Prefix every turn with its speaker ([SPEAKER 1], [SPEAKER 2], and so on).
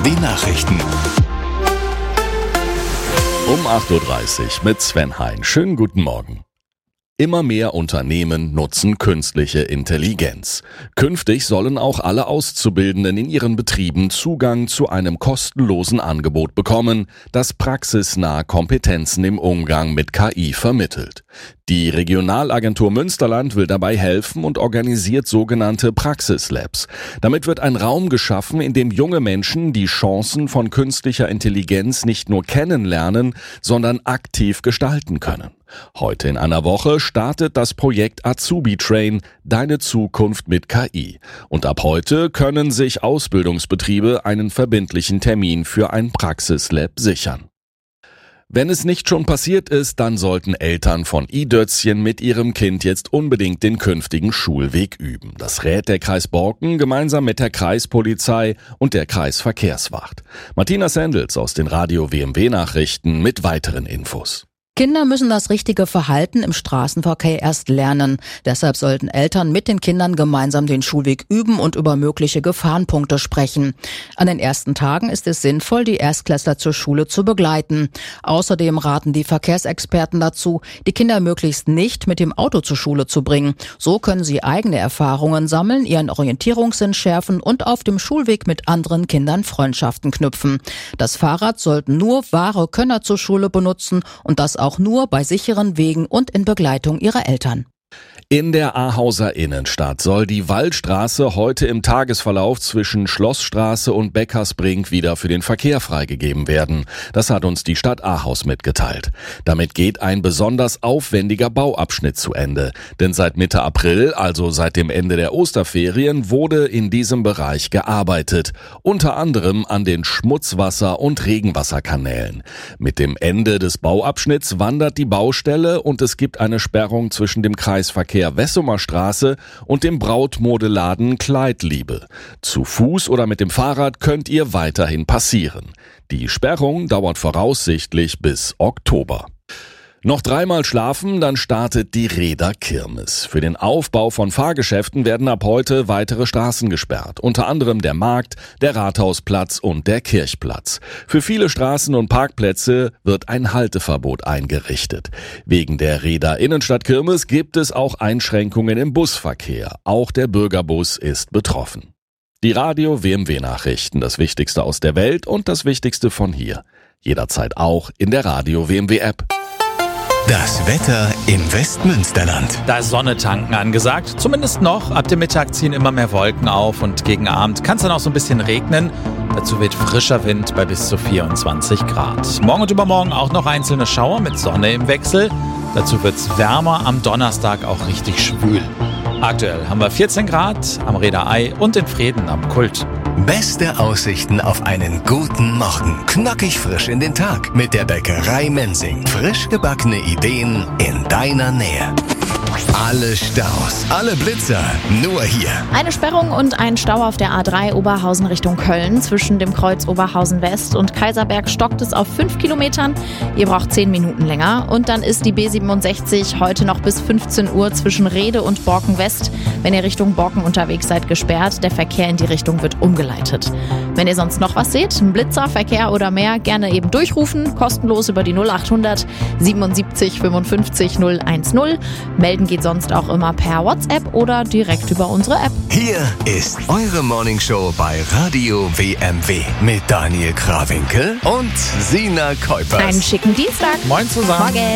[SPEAKER 1] Nachrichten.
[SPEAKER 2] Um 8.30 Uhr mit Sven Hein. Schönen guten Morgen. Immer mehr Unternehmen nutzen künstliche Intelligenz. Künftig sollen auch alle Auszubildenden in ihren Betrieben Zugang zu einem kostenlosen Angebot bekommen, das praxisnahe Kompetenzen im Umgang mit KI vermittelt. Die Regionalagentur Münsterland will dabei helfen und organisiert sogenannte Praxislabs. Damit wird ein Raum geschaffen, in dem junge Menschen die Chancen von künstlicher Intelligenz nicht nur kennenlernen, sondern aktiv gestalten können. Heute in einer Woche startet das Projekt Azubi Train, deine Zukunft mit KI. Und ab heute können sich Ausbildungsbetriebe einen verbindlichen Termin für ein Praxislab sichern. Wenn es nicht schon passiert ist, dann sollten Eltern von i-Dötzchen mit ihrem Kind jetzt unbedingt den künftigen Schulweg üben. Das rät der Kreis Borken gemeinsam mit der Kreispolizei und der Kreisverkehrswacht. Martina Sendels aus den Radio WMW Nachrichten mit weiteren Infos.
[SPEAKER 3] Kinder müssen das richtige Verhalten im Straßenverkehr erst lernen. Deshalb sollten Eltern mit den Kindern gemeinsam den Schulweg üben und über mögliche Gefahrenpunkte sprechen. An den ersten Tagen ist es sinnvoll, die Erstklässler zur Schule zu begleiten. Außerdem raten die Verkehrsexperten dazu, die Kinder möglichst nicht mit dem Auto zur Schule zu bringen. So können sie eigene Erfahrungen sammeln, ihren Orientierungssinn schärfen und auf dem Schulweg mit anderen Kindern Freundschaften knüpfen. Das Fahrrad sollten nur wahre Könner zur Schule benutzen und das auch nur bei sicheren Wegen und in Begleitung ihrer Eltern.
[SPEAKER 2] In der Ahauser Innenstadt soll die Waldstraße heute im Tagesverlauf zwischen Schlossstraße und Beckersbrink wieder für den Verkehr freigegeben werden. Das hat uns die Stadt Ahaus mitgeteilt. Damit geht ein besonders aufwendiger Bauabschnitt zu Ende. Denn seit Mitte April, also seit dem Ende der Osterferien, wurde in diesem Bereich gearbeitet. Unter anderem an den Schmutzwasser- und Regenwasserkanälen. Mit dem Ende des Bauabschnitts wandert die Baustelle und es gibt eine Sperrung zwischen dem Kreisverkehr Wessumer Straße und dem Brautmodeladen Kleidliebe. Zu Fuß oder mit dem Fahrrad könnt ihr weiterhin passieren. Die Sperrung dauert voraussichtlich bis Oktober. Noch 3-mal schlafen, dann startet die Räderkirmes. Für den Aufbau von Fahrgeschäften werden ab heute weitere Straßen gesperrt. Unter anderem der Markt, der Rathausplatz und der Kirchplatz. Für viele Straßen und Parkplätze wird ein Halteverbot eingerichtet. Wegen der Räder-Innenstadtkirmes gibt es auch Einschränkungen im Busverkehr. Auch der Bürgerbus ist betroffen. Die Radio WMW Nachrichten, das Wichtigste aus der Welt und das Wichtigste von hier. Jederzeit auch in der Radio WMW App.
[SPEAKER 1] Das Wetter im Westmünsterland.
[SPEAKER 4] Da ist Sonne tanken angesagt, zumindest noch. Ab dem Mittag ziehen immer mehr Wolken auf und gegen Abend kann es dann auch so ein bisschen regnen. Dazu weht frischer Wind bei bis zu 24 Grad. Morgen und übermorgen auch noch einzelne Schauer mit Sonne im Wechsel. Dazu wird es wärmer, am Donnerstag auch richtig schwül. Aktuell haben wir 14 Grad am Reederei und in Vreden am Kult.
[SPEAKER 1] Beste Aussichten auf einen guten Morgen. Knackig frisch in den Tag mit der Bäckerei Mensing. Frisch gebackene Ideen in deiner Nähe. Alle Staus, alle Blitzer, nur hier.
[SPEAKER 5] Eine Sperrung und ein Stau auf der A3 Oberhausen Richtung Köln. Zwischen dem Kreuz Oberhausen West und Kaiserberg stockt es auf 5 Kilometern. Ihr braucht 10 Minuten länger. Und dann ist die B67 heute noch bis 15 Uhr zwischen Rede und Borken West. Wenn ihr Richtung Borken unterwegs seid, gesperrt. Der Verkehr in die Richtung wird umgeleitet. Wenn ihr sonst noch was seht, ein Blitzer, Verkehr oder mehr, gerne eben durchrufen. Kostenlos über die 0800 77 55 010. Melden geht sonst auch immer per WhatsApp oder direkt über unsere App.
[SPEAKER 1] Hier ist eure Morningshow bei Radio WMW mit Daniel Krawinkel und Sina Kuipers.
[SPEAKER 5] Einen schicken Dienstag.
[SPEAKER 4] Moin zusammen.
[SPEAKER 5] Morgen.